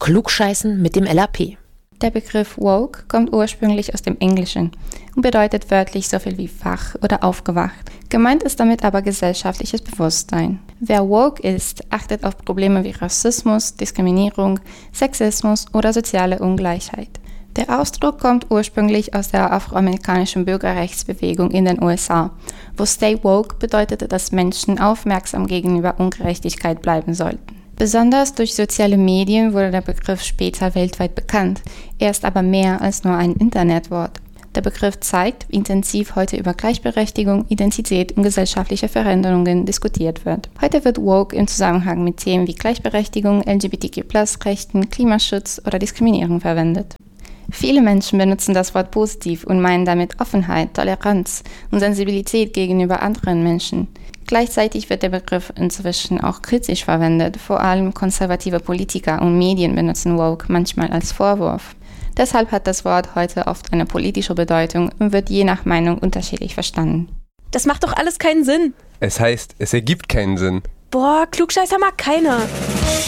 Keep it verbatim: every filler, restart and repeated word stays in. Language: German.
Klugscheißen mit dem L A P. Der Begriff woke kommt ursprünglich aus dem Englischen und bedeutet wörtlich so viel wie wach oder aufgewacht. Gemeint ist damit aber gesellschaftliches Bewusstsein. Wer woke ist, achtet auf Probleme wie Rassismus, Diskriminierung, Sexismus oder soziale Ungleichheit. Der Ausdruck kommt ursprünglich aus der afroamerikanischen Bürgerrechtsbewegung in den U S A, wo Stay Woke bedeutete, dass Menschen aufmerksam gegenüber Ungerechtigkeit bleiben sollten. Besonders durch soziale Medien wurde der Begriff später weltweit bekannt. Er ist aber mehr als nur ein Internetwort. Der Begriff zeigt, wie intensiv heute über Gleichberechtigung, Identität und gesellschaftliche Veränderungen diskutiert wird. Heute wird woke im Zusammenhang mit Themen wie Gleichberechtigung, L G B T Q plus Rechten, Klimaschutz oder Diskriminierung verwendet. Viele Menschen benutzen das Wort positiv und meinen damit Offenheit, Toleranz und Sensibilität gegenüber anderen Menschen. Gleichzeitig wird der Begriff inzwischen auch kritisch verwendet. Vor allem konservative Politiker und Medien benutzen woke manchmal als Vorwurf. Deshalb hat das Wort heute oft eine politische Bedeutung und wird je nach Meinung unterschiedlich verstanden. Das macht doch alles keinen Sinn. Es heißt, es ergibt keinen Sinn. Boah, Klugscheißer mag keiner.